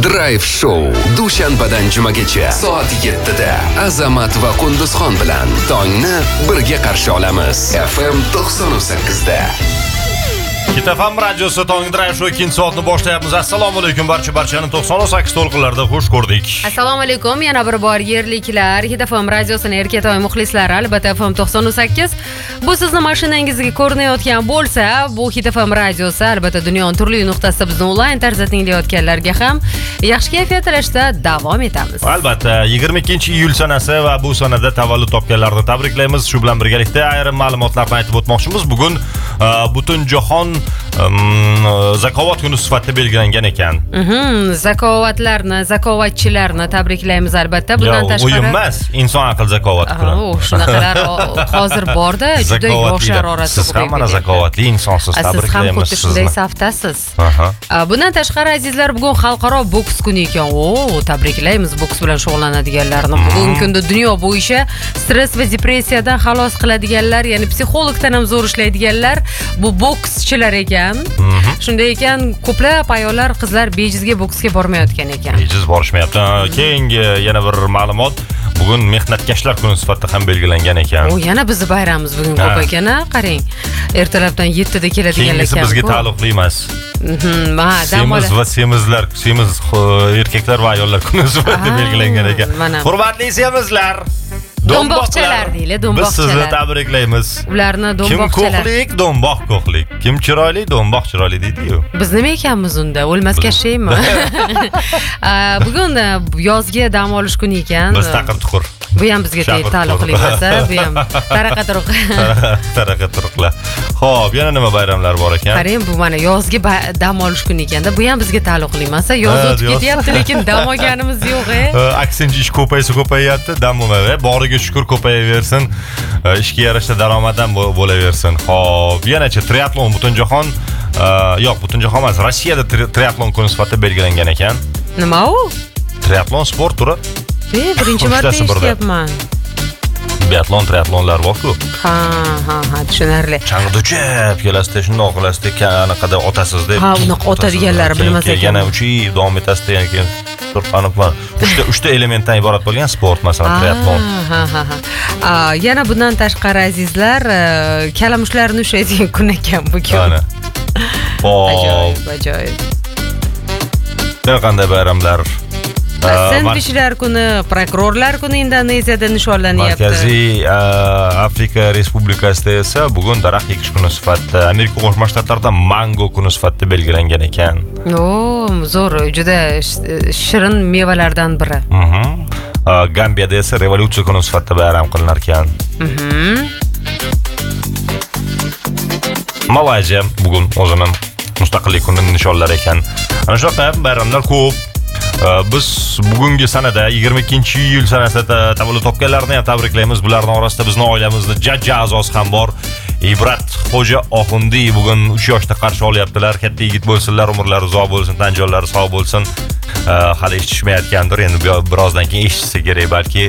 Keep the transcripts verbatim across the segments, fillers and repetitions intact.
Drive Show dushanbadan jumagacha soat yettida Azamat va Qunduzxon bilan tongni birga qarshi olamiz. F M to'qson sakkizda. Kitafam radiosi Tong Drive Show ikkinchi soatni boshlayapmiz. Assalomu alaykum barcha barchani to'qson sakkiz to'lqinlarida xush ko'rdik. Assalomu alaykum, yana bir bor yerliklar. Kitafam radiosini erkatoy muxlislari, albatta F M to'qson sakkiz. Bu sizni mashinangizga ko'rinayotgan bo'lsa, bu Kitafam radiosi, albatta dunyoning turli nuqtasida bizni onlayn tarzda tinglayotganlarga ham yaxshi kayfiyat tilashda davom etamiz. Albatta, yigirma ikkinchi iyul sanasi va bu sanada tavallud topganlarni tabriklaymiz. Shu bilan birgalikda ayrim ma'lumotlarni aytib o'tmoqchimiz. Bugun butun jahon zakovat kuni sifatida belgilangan ekan. Mhm, zakovatlarni, zakovatchilarni tabriklaymiz albatta. Bundan tashqari o'yin emas, inson aql zakovati kuni. O, shunaqalar hozir borda, juda yoshlar orasida. Siz ham mana zakovatli insonsiz, tabriklaymiz sizni. Siz ham xuddi shunday safdasiz. Bundan tashqari azizlar, bugun xalqaro boks kuni ekan. O, tabriklaymiz boks bilan shug'ullanadiganlarni. Bugungi kunda dunyo bo'yicha stress va depressiyadan xalos qiladiganlar, ya'ni psixologdan ham zo'r ishlaydiganlar bu bokschilar ekan. Shunday ekan, ko'plab ayollar, qizlar bejizga boksga bormayotgan ekan. Bejiz borishmayapti. Keyingi yana bir ma'lumot, bugun mehnatkashlar kuni sifatida ham belgilangan ekan. O, yana bizni bayramimiz bugun ko'p ekan, qarang. Ertalabdan yettida keladiganlar ekan. Keyingisi bizga taalluqli emas. Mhm, ha, Semiz va semizlar, semiz erkaklar va ayollar kuni sifatida belgilangan ekan. Hurmatli semizlar, do'mboqchalar deyli, do'mboqchalar. Biz sizni tabriklaymiz. Ularni do'mboqchalar. Kim ko'hlik, do'mboq ko'hlik. Kim chiroyli, do'mboq chiroyli deydi-yu. Biz nima ekanmiz unda? O'lmasga shaymi? Bugun yozgi dam olish kuni ekan. Biz taqir tuqur. Bu ham bizga taalluqli emas, bu ham taraqa turuq. Taraqa turuqlar. Xo'p, yana nima bayramlar bor ekan? Qarang, bu mana yozgi dam olish kuni ekanda, bu ham bizga taalluqli emas. Yoz o'tib ketyapti, lekin dam olganimiz yo'q-e. Aksincha ish ko'paysa ko'payyapti, dam bo'lmaydi. Boriga shukr ko'payaversin. Ishga yarasha daromaddan bo'laversin. Xo'p, yanacha triatlon butun jahon, yo'q, butun jahon emas, Rossiyada triatlon kuni sifatida belgilangan ekan. Nima u? Triatlon sport turi. E, birinchi marta eshityapman. Biatlon, triatlonlar bor-ku. Ha, ha, ha, tushunarli. Changduchab kelasizda, shundoq qilasizda, qanaqada otasiz deb. Ha, unaqa otadiganlar bilmas ekan. Yana uch yil davom etasizda, yana keyin turqanib va uchta elementdan iborat bo'lgan sport, masalan, triatlon. Ha, ha, ha. Yana bundan tashqari azizlar, kalamushlarni ushlaydigan kun ekan bu kun. Ana. Ajoyib, ajoyib. Yana qanday bayramlar? Sandvichlar kuni, prokurorlar kuni Indoneziyada nishonlanyapti. Markaziy Afrika Respublikasida esa bugun daraxt ekish kuni sifatida, Amerika Qo'shma Shtatlarida mango kuni sifatida belgilangan ekan. O, zo'r, juda shirin mevalardan biri. Mhm. Gambiyada esa revolyutsiya kuni sifatida bayram qilinar ekan. Mhm. Malayziya bugun o'zining mustaqillik kunini nishonlar ekan. Ana shunaqa bayramlar ko'p. Biz bugungi sanada yigirma ikkinchi iyul sanasida tavallud topganlarni ham tabriklaymiz. Bularning orasida bizning oilamizning jajja a'zosi ham bor. Ibrat Xo'ja Oxundiy bugun uch yoshda qarshi olyaptilar. Katta yigit bo'lsinlar, umrlari uzoq bo'lsin, tan joylari sog' bo'lsin. Hali eshitishmayotgandir, endi birozdan keyin eshitsa kerak balki.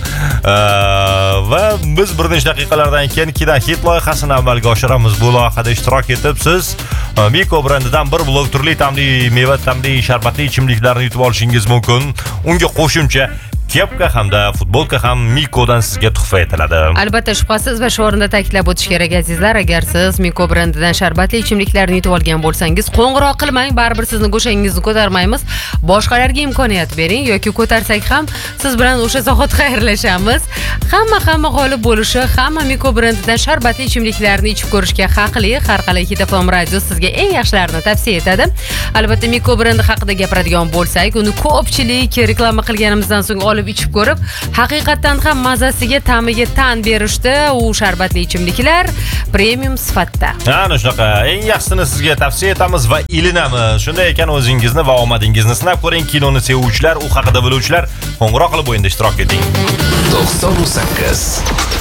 Va biz bir necha daqiqalardan keyin ikkidan hit loyihasini amalga oshiramiz. Bu loyihada ishtirok etib siz Miko brendidan bir blok turli tamli meva, tamli sharbatli ichimliklarni yutib olishingiz mumkin. Unga qo'shimcha kepka hamda futbolka ham Mikodan sizga tuhfa etiladi. Albatta, shubhasiz va shu o'rinda ta'kidlab o'tish kerak azizlar, agar siz Miko brendidan sharbatli ichimliklarni yutib olgan bo'lsangiz, qo'ng'iroq qilmang, baribir sizni go'shangizni ko'tarmaymiz. Boshqalarga imkoniyat bering yoki ko'tarsak ham siz bilan o'sha zahot xayrlashamiz. Hamma hamma g'olib bo'lishi, hamma Miko brendidan sharbatli ichimliklarni ichib ko'rishga haqli. Har qalay Kitafam radio sizga eng yaxshilarini tavsiya etadi. Albatta, Miko brendi haqida gapiradigan bo'lsak, uni ko'pchilik reklama qilganimizdan so'ng olib ichib ko'rib, haqiqatan ham mazasiga, ta'miga tan berishdi. U sharbatli ichimliklar premium sifatda. Ana shunaqa, eng yaxshisini sizga tavsiya etamiz va ilinamiz. Shunday ekan, o'zingizni va omadingizni sinab ko'ring. Kinoni sevuvchilar, u haqida biluvchilar, qo'ng'iroq qilib o'yinda ishtirok eting. to'qson sakkiz